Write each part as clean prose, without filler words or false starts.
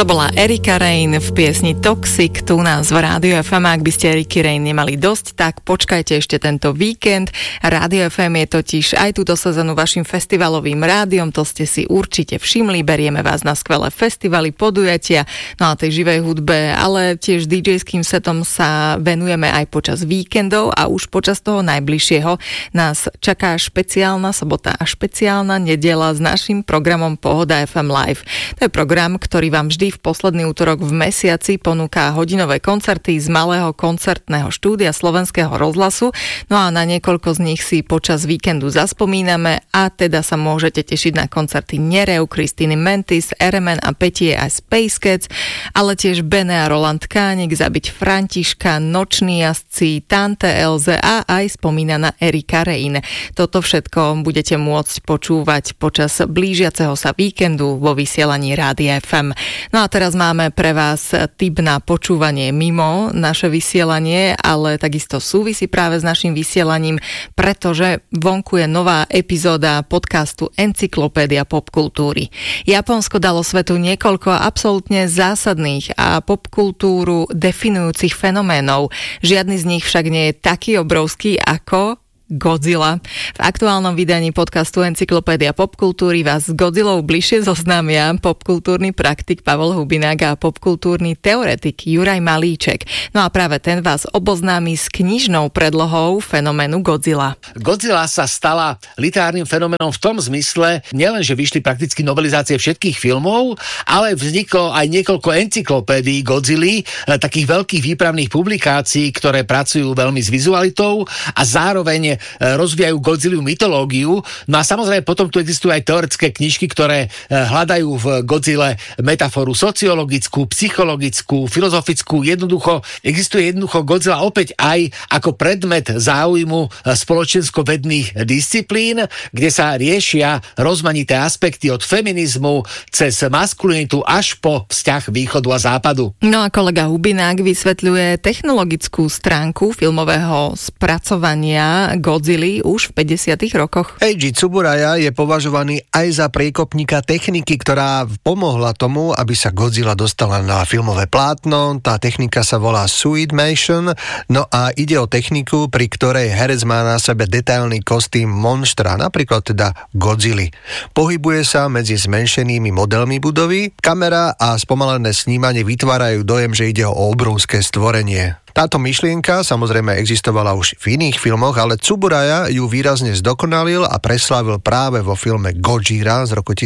bola Erika Rein v piesni Toxic tu nás v Rádiu FM. Ak by ste Eriky Rein nemali dosť, tak počkajte ešte tento víkend. Rádio FM je totiž aj túto sezónu vašim festivalovým rádiom, to ste si určite všimli, berieme vás na skvelé festivaly, podujatia, no a tej živej hudbe, ale tiež DJ-ským setom sa venujeme aj počas víkendov a už počas toho najbližšieho nás čaká špeciálna sobota a špeciálna nedeľa s našim programom Pohoda FM Live. To je program, ktorý vám vždy v posledný útorok v mesiaci ponúka hodinové koncerty z malého koncertného štúdia Slovenského rozhlasu. No a na niekoľko z nich si počas víkendu zaspomíname a teda sa môžete tešiť na koncerty Nereu, Kristýny Mentis, RMN a Petie aj Space Cats, ale tiež Bene a Roland Kánik, Zabiť Františka, Noční jazdci, Tante Elze a aj spomínaná Erika Rein. Toto všetko budete môcť počúvať počas blížiaceho sa víkendu vo vysielaní Rádia FM. No a teraz máme pre vás tip na počúvanie mimo naše vysielanie, ale takisto súvisí práve s našim vysielaním, pretože vonku je nová epizóda podcastu Encyklopédia popkultúry. Japonsko dalo svetu niekoľko absolútne zásadných a popkultúru definujúcich fenoménov. Žiadny z nich však nie je taký obrovský ako Godzilla. V aktuálnom vydaní podcastu Encyklopédia popkultúry vás s Godzillou bližšie zoznámia popkultúrny praktik Pavol Hubinák a popkultúrny teoretik Juraj Malíček. No a práve ten vás oboznámi s knižnou predlohou fenoménu Godzilla. Godzilla sa stala literárnym fenoménom v tom zmysle, nielen, že vyšli prakticky novelizácie všetkých filmov, ale vzniklo aj niekoľko encyklopédií Godzilly, takých veľkých výpravných publikácií, ktoré pracujú veľmi s vizualitou a zároveň rozvíjajú Godzillu mytológiu. No a samozrejme potom tu existujú aj teoretické knižky, ktoré hľadajú v Godzille metaforu sociologickú, psychologickú, filozofickú. Existuje Godzilla opäť aj ako predmet záujmu spoločensko-vedných disciplín, kde sa riešia rozmanité aspekty od feminizmu cez maskulinitu až po vzťah východu a západu. No a kolega Hubinák vysvetľuje technologickú stránku filmového spracovania Godzilly už v 50. rokoch. Eiji Tsuburaya je považovaný aj za priekopníka techniky, ktorá pomohla tomu, aby sa Godzilla dostala na filmové plátno. Tá technika sa volá Suitmation, no a ide o techniku, pri ktorej herec má na sebe detailný kostým monštra, napríklad teda Godzilly. Pohybuje sa medzi zmenšenými modelmi budovy, kamera a spomalené snímanie vytvárajú dojem, že ide o obrovské stvorenie. Táto myšlienka samozrejme existovala už v iných filmoch, ale Tsuburaya ju výrazne zdokonalil a preslávil práve vo filme Gojira z roku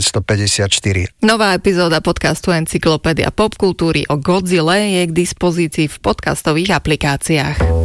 1954. Nová epizóda podcastu Encyklopédia popkultúry o Godzille je k dispozícii v podcastových aplikáciách.